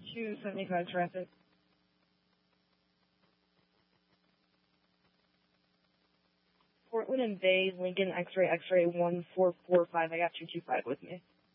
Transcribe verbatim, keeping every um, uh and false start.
two seventy-five traffic. Portland and Bay, Lincoln, X-ray, X-ray, one four four five. I got two two five with me.